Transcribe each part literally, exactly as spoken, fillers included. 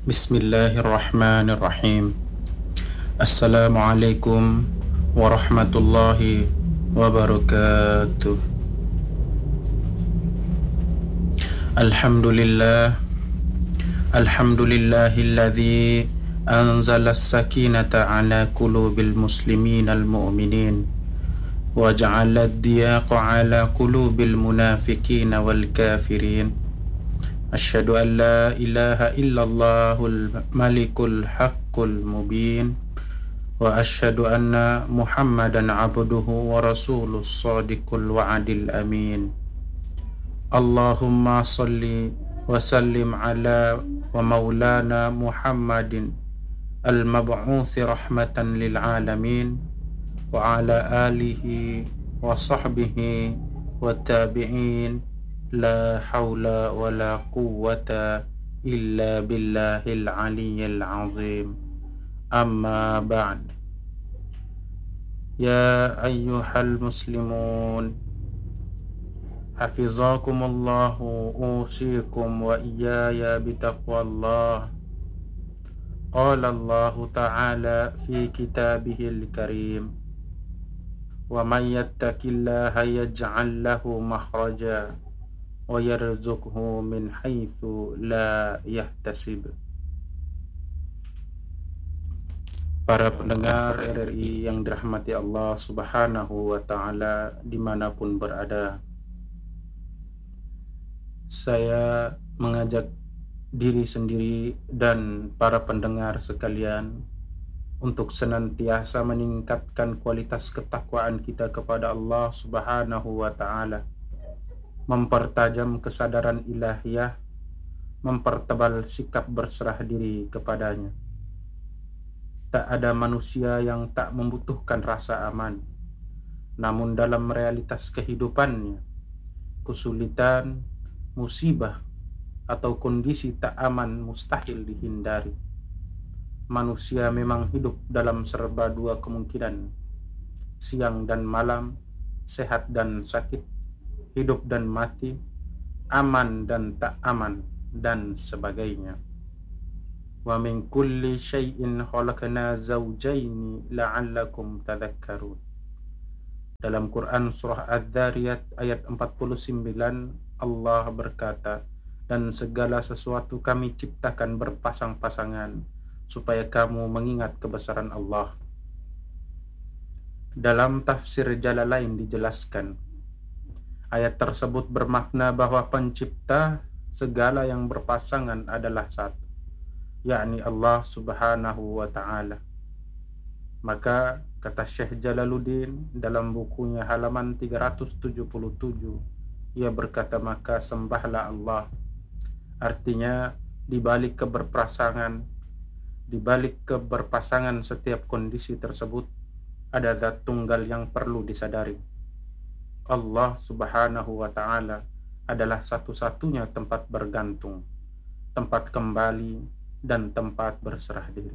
Bismillahirrahmanirrahim. Assalamualaikum warahmatullahi wabarakatuh. Alhamdulillah. Alhamdulillahilladzi anzala as-sakinata ala qulubil muslimin al-mu'minin wa ja'ala ad-diyaqa ala qulubil munafiqin wal kafirin. Asyhadu an la ilaha illallahul malikul haqqul mubin wa asyhadu anna Muhammadan abduhu wa rasulus shadiqul wa'dil amin. Allahumma salli wa sallim ala wa maulana Muhammadin al-mab'uthi rahmatan lil alamin wa ala alihi wa sahbihi wa tabi'in. La haula wa la quwwata illa billahil aliyyil azim. Amma ba'd. Ya ayyuhal muslimun, hafizakumullahu, usikum wa iyaya bitaqwallah. Qala Allahu ta'ala fi kitabihil karim, wa man yattaqillaha yaj'al lahu makhraja wa yarzuqhu min haitsu la yahtasib. Para pendengar R R I yang dirahmati Allah Subhanahu wa Ta'ala dimanapun berada, saya mengajak diri sendiri dan para pendengar sekalian untuk senantiasa meningkatkan kualitas ketakwaan kita kepada Allah Subhanahu wa Ta'ala, mempertajam kesadaran ilahiyah, mempertebal sikap berserah diri kepadanya. Tak ada manusia yang tak membutuhkan rasa aman, namun dalam realitas kehidupannya, kesulitan, musibah, atau kondisi tak aman mustahil dihindari. Manusia memang hidup dalam serba dua kemungkinan, siang dan malam, sehat dan sakit, hidup dan mati, aman dan tak aman, dan sebagainya. Wa min kulli syai'in khalaqna zawjaini la'allakum tadhakkarun. Dalam Quran surah Adz-Dzariyat ayat empat puluh sembilan, Allah berkata, dan segala sesuatu kami ciptakan berpasang-pasangan supaya kamu mengingat kebesaran Allah. Dalam tafsir Jalalain dijelaskan, ayat tersebut bermakna bahwa pencipta segala yang berpasangan adalah satu, yakni Allah Subhanahu wa Ta'ala. Maka kata Syekh Jalaluddin dalam bukunya halaman tiga ratus tujuh puluh tujuh, ia berkata, maka sembahlah Allah. Artinya di balik keberpasangan, di balik keberpasangan setiap kondisi tersebut ada zat tunggal yang perlu disadari. Allah Subhanahu wa Ta'ala adalah satu-satunya tempat bergantung, tempat kembali, dan tempat berserah diri.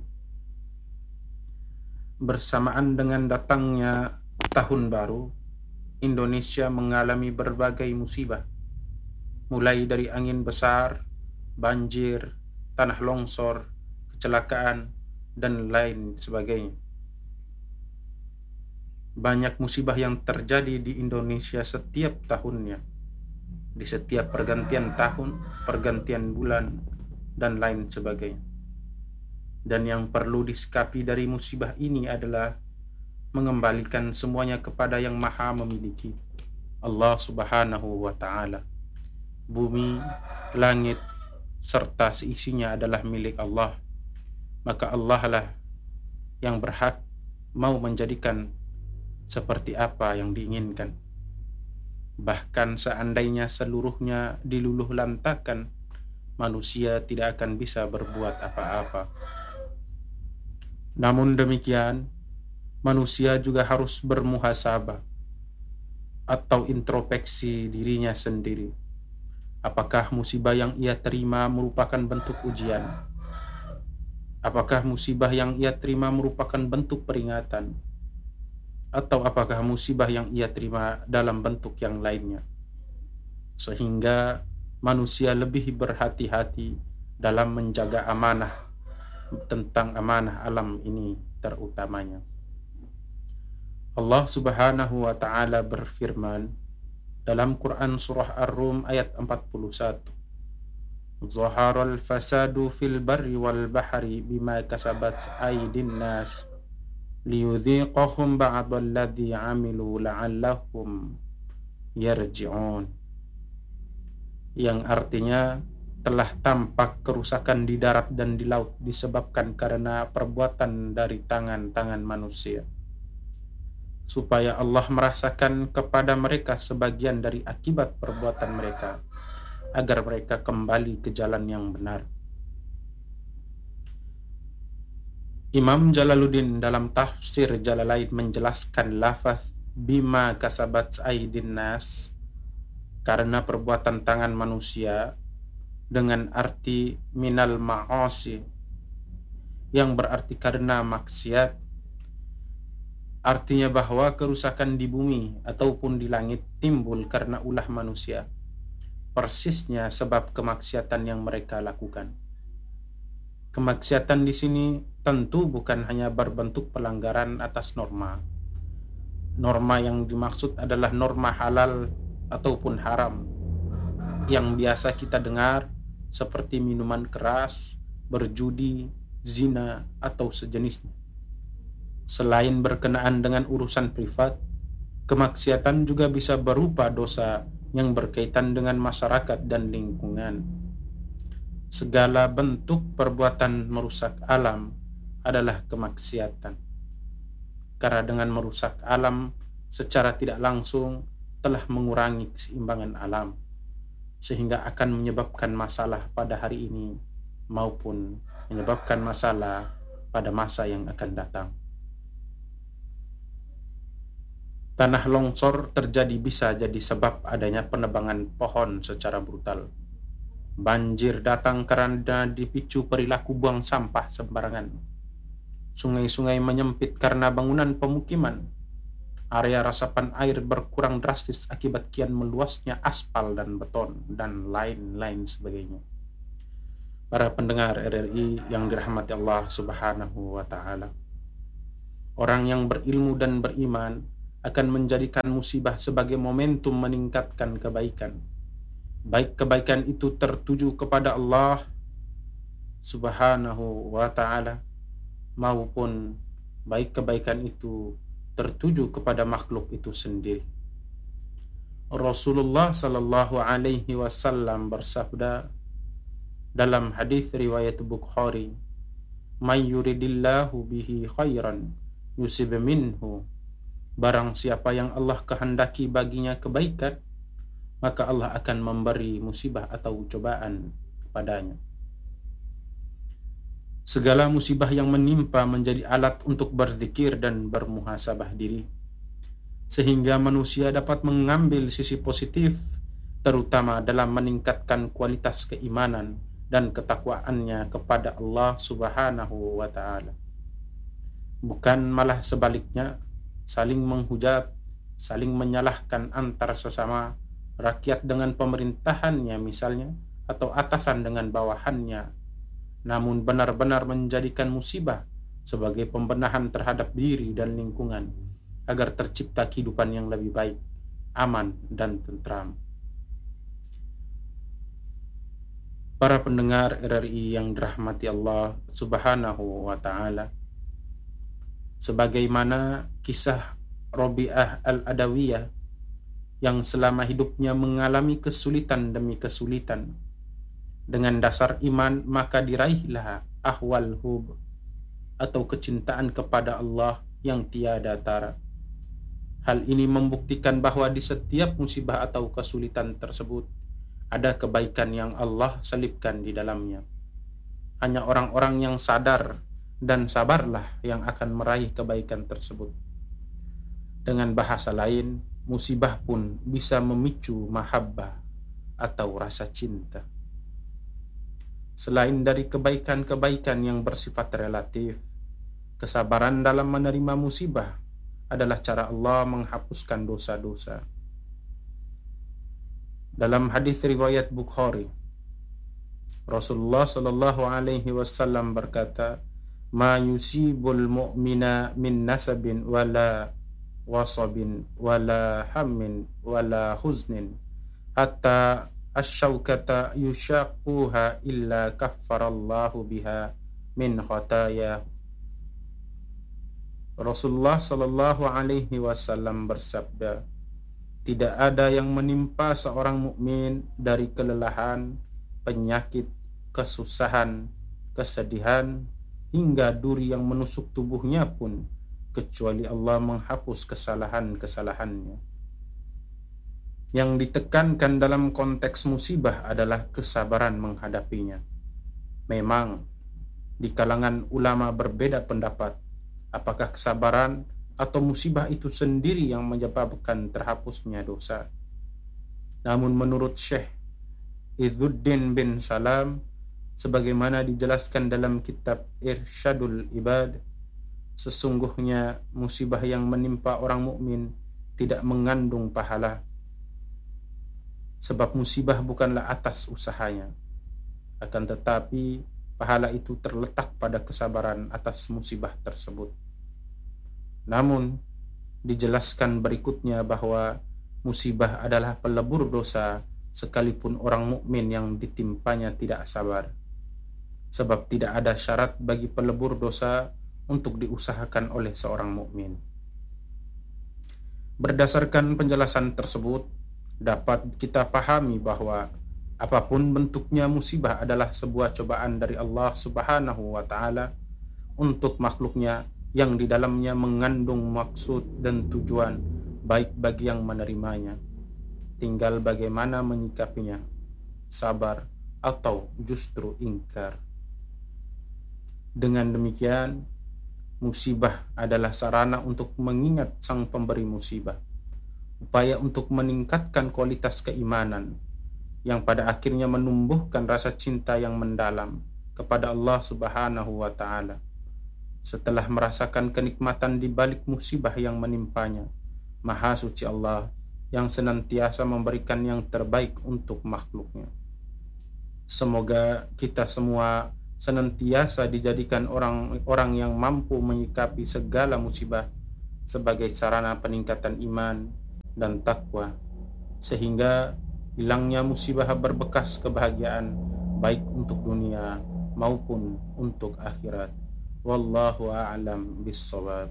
Bersamaan dengan datangnya tahun baru, Indonesia mengalami berbagai musibah, mulai dari angin besar, banjir, tanah longsor, kecelakaan, dan lain sebagainya. Banyak musibah yang terjadi di Indonesia setiap tahunnya, di setiap pergantian tahun, pergantian bulan, dan lain sebagainya. Dan yang perlu disikapi dari musibah ini adalah mengembalikan semuanya kepada yang maha memiliki, Allah Subhanahu wa Ta'ala. Bumi, langit, serta seisinya adalah milik Allah. Maka Allah lah yang berhak mau menjadikan seperti apa yang diinginkan. Bahkan seandainya seluruhnya diluluh lantakan, manusia tidak akan bisa berbuat apa-apa. Namun demikian, manusia juga harus bermuhasabah atau introspeksi dirinya sendiri. Apakah musibah yang ia terima merupakan bentuk ujian? Apakah musibah yang ia terima merupakan bentuk peringatan? Atau apakah musibah yang ia terima dalam bentuk yang lainnya? Sehingga manusia lebih berhati-hati dalam menjaga amanah, tentang amanah alam ini terutamanya. Allah Subhanahu wa taala berfirman dalam Quran surah Ar-Rum ayat empat puluh satu. Zaharal fasadu fil barri wal bahri bima kasabat aydin nas liyudhiqahum ba'dalladzi 'amilu la'allahum yarji'un. Yang artinya telah tampak kerusakan di darat dan di laut disebabkan karena perbuatan dari tangan-tangan manusia, supaya Allah merasakan kepada mereka sebagian dari akibat perbuatan mereka, agar mereka kembali ke jalan yang benar. Imam Jalaluddin dalam tafsir Jalalain menjelaskan lafaz bima kasabat aydin nas, karena perbuatan tangan manusia, dengan arti minal ma'asi, yang berarti karena maksiat. Artinya bahwa kerusakan di bumi ataupun di langit timbul karena ulah manusia, persisnya sebab kemaksiatan yang mereka lakukan. Kemaksiatan di sini tentu bukan hanya berbentuk pelanggaran atas norma. Norma yang dimaksud adalah norma halal ataupun haram yang biasa kita dengar, seperti minuman keras, berjudi, zina, atau sejenisnya. Selain berkenaan dengan urusan privat, kemaksiatan juga bisa berupa dosa yang berkaitan dengan masyarakat dan lingkungan. Segala bentuk perbuatan merusak alam adalah kemaksiatan, karena dengan merusak alam secara tidak langsung telah mengurangi keseimbangan alam, sehingga akan menyebabkan masalah pada hari ini maupun menyebabkan masalah pada masa yang akan datang. Tanah longsor terjadi bisa jadi sebab adanya penebangan pohon secara brutal. Banjir datang karena dipicu perilaku buang sampah sembarangan. Sungai-sungai menyempit karena bangunan pemukiman. Area resapan air berkurang drastis akibat kian meluasnya aspal dan beton, dan lain-lain sebagainya. Para pendengar R R I yang dirahmati Allah Subhanahu wa taala, orang yang berilmu dan beriman akan menjadikan musibah sebagai momentum meningkatkan kebaikan. Baik kebaikan itu tertuju kepada Allah Subhanahu wa taala, maupun baik kebaikan itu tertuju kepada makhluk itu sendiri. Rasulullah sallallahu alaihi wasallam bersabda dalam hadis riwayat Bukhari, "May yuridillahu bihi khairan yusib minhu." Barang siapa yang Allah kehendaki baginya kebaikan, maka Allah akan memberi musibah atau cobaan padanya. Segala musibah yang menimpa menjadi alat untuk berzikir dan bermuhasabah diri, sehingga manusia dapat mengambil sisi positif, terutama dalam meningkatkan kualitas keimanan dan ketakwaannya kepada Allah Subhanahu wa taala. Bukan malah sebaliknya, saling menghujat, saling menyalahkan antar sesama, rakyat dengan pemerintahannya misalnya, atau atasan dengan bawahannya, namun benar-benar menjadikan musibah sebagai pembenahan terhadap diri dan lingkungan, agar tercipta kehidupan yang lebih baik, aman, dan tentram. Para pendengar R R I yang dirahmati Allah Subhanahu wa taala, sebagaimana kisah Robi'ah al-Adawiyah yang selama hidupnya mengalami kesulitan demi kesulitan, dengan dasar iman maka diraihlah ahwal hub atau kecintaan kepada Allah yang tiada tara. Hal ini membuktikan bahwa di setiap musibah atau kesulitan tersebut ada kebaikan yang Allah selipkan di dalamnya. Hanya orang-orang yang sadar dan sabarlah yang akan meraih kebaikan tersebut. Dengan bahasa lain, musibah pun bisa memicu mahabbah atau rasa cinta. Selain dari kebaikan-kebaikan yang bersifat relatif, kesabaran dalam menerima musibah adalah cara Allah menghapuskan dosa-dosa. Dalam hadis riwayat Bukhari, Rasulullah Shallallahu Alaihi Wasallam berkata, "Ma yusibul mu'mina min nasabin wala wasabin wala hammin wala huznin hatta asyaukata yushaquha illa kaffarallahu biha min khataya." Rasulullah Shallallahu Alaihi Wasallam bersabda, tidak ada yang menimpa seorang mukmin dari kelelahan, penyakit, kesusahan, kesedihan, hingga duri yang menusuk tubuhnya pun, kecuali Allah menghapus kesalahan-kesalahannya. Yang ditekankan dalam konteks musibah adalah kesabaran menghadapinya. Memang di kalangan ulama berbeda pendapat apakah kesabaran atau musibah itu sendiri yang menyebabkan terhapusnya dosa. Namun menurut Syekh Izzuddin bin Salam, sebagaimana dijelaskan dalam kitab Irsyadul Ibad, sesungguhnya musibah yang menimpa orang mukmin tidak mengandung pahala, sebab musibah bukanlah atas usahanya, akan tetapi pahala itu terletak pada kesabaran atas musibah tersebut. Namun dijelaskan berikutnya bahwa musibah adalah pelebur dosa sekalipun orang mukmin yang ditimpanya tidak sabar, sebab tidak ada syarat bagi pelebur dosa untuk diusahakan oleh seorang mukmin. Berdasarkan penjelasan tersebut, dapat kita pahami bahwa apapun bentuknya musibah adalah sebuah cobaan dari Allah Subhanahu wa Ta'ala untuk makhluknya yang di dalamnya mengandung maksud dan tujuan baik bagi yang menerimanya. Tinggal bagaimana menyikapinya, sabar atau justru ingkar. Dengan demikian, musibah adalah sarana untuk mengingat sang pemberi musibah, upaya untuk meningkatkan kualitas keimanan yang pada akhirnya menumbuhkan rasa cinta yang mendalam kepada Allah Subhanahu wa Ta'ala. Setelah merasakan kenikmatan di balik musibah yang menimpanya, Maha Suci Allah yang senantiasa memberikan yang terbaik untuk makhluknya. Semoga kita semua senantiasa dijadikan orang-orang yang mampu menyikapi segala musibah sebagai sarana peningkatan iman dan takwa, sehingga hilangnya musibah berbekas kebahagiaan baik untuk dunia maupun untuk akhirat. Wallahu a'lam bis-shawab.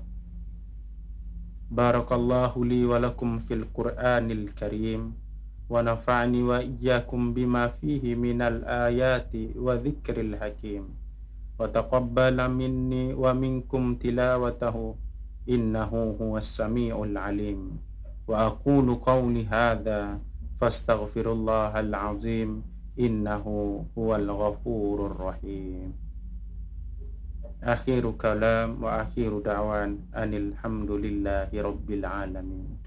Barakallahu li wa lakum fil Qur'anil Karim wa nafa'ani wa iyyakum bima fihi minal ayati wa dzikril hakim wa taqabbala minni wa minkum tilawatahu innahu huwas samiul alim. Wa aqulu qawli hadza fastaghfirullahal azim innahu huwal ghafurur rahim. Akhiru kalam wa akhiru da'wan anil hamdulillahi rabbil alamin.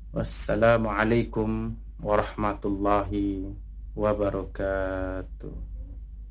Wassalamu alaikum warahmatullahi wabarakatuh.